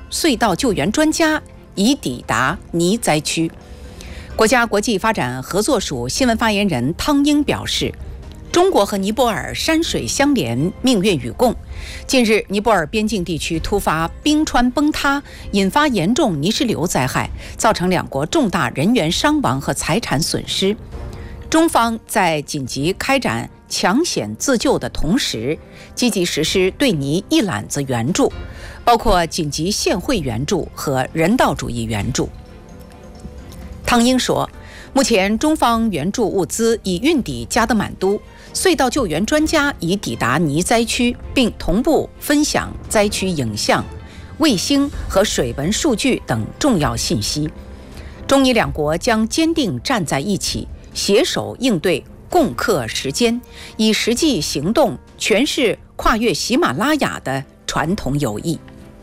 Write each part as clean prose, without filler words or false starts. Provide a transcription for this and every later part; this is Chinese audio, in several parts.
隧道救援专家已抵达泥灾区。国家国际发展合作署新闻发言人汤英表示，中国和尼泊尔山水相连，命运与共。近日，尼泊尔边境地区突发冰川崩塌，引发严重泥石流灾害，造成两国重大人员伤亡和财产损失。中方在紧急开展抢险自救的同时，积极实施对尼一揽子援助，包括紧急现汇援助和人道主义援助。汤英说，目前中方援助物资已运抵加德满都，隧道救援专家已抵达泥灾区，并同步分享灾区影像、卫星和水文数据等重要信息。中尼两国将坚定站在一起，携手应对，共克时艰，以实际行动诠释跨越喜马拉雅的传统友谊。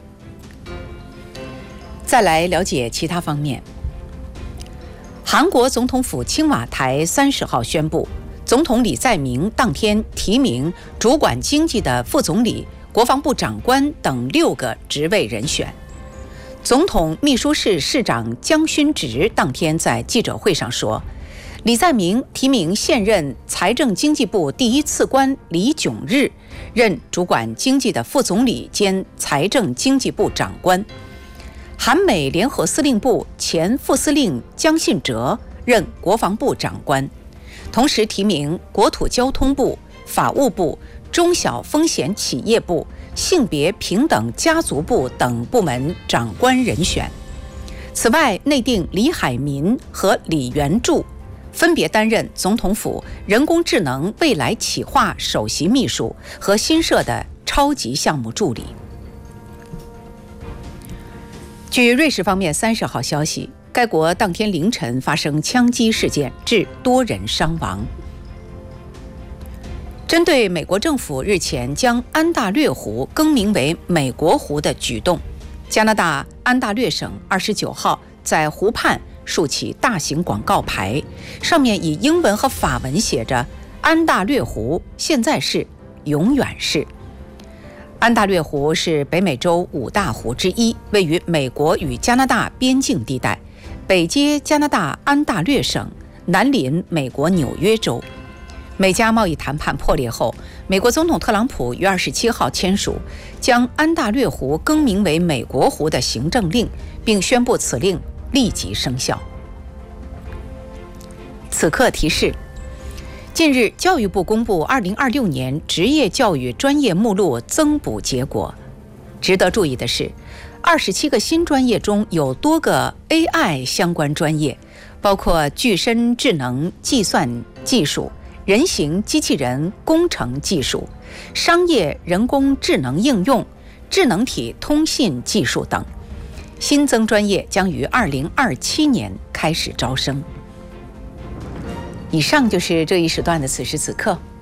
再来了解其他方面。韩国总统府青瓦台30号宣布，总统李在明当天提名主管经济的副总理、国防部长官等6个职位人选。总统秘书室室长姜勋植当天在记者会上说，李在明提名现任财政经济部第一次官李炯日任主管经济的副总理兼财政经济部长官。韩美联合司令部前副司令姜信哲任国防部长官，同时提名国土交通部、法务部、中小风险企业部、性别平等家族部等部门长官人选。此外，内定李海民和李元柱分别担任总统府人工智能未来企划首席秘书和新设的超级项目助理。据瑞士方面30号消息，该国当天凌晨发生枪击事件，致多人伤亡。针对美国政府日前将安大略湖更名为美国湖的举动，加拿大安大略省29号在湖畔竖起大型广告牌，上面以英文和法文写着“安大略湖现在是，永远是”。安大略湖是北美洲5大湖之一，位于美国与加拿大边境地带，北接加拿大安大略省，南临美国纽约州。美加贸易谈判破裂后，美国总统特朗普于27号签署将安大略湖更名为美国湖的行政令，并宣布此令立即生效。此刻提示：近日，教育部公布2026年职业教育专业目录增补结果。值得注意的是，27个新专业中有多个 AI 相关专业，包括具身智能计算技术、人形机器人工程技术、商业人工智能应用、智能体通信技术等。新增专业将于2027年开始招生。以上就是这一时段的此时此刻，